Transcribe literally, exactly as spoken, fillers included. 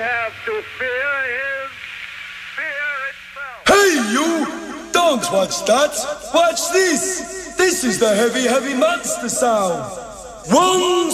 have to fear is fear itself. Hey you! Don't watch that! Watch this! This is the heavy, heavy monster sound! One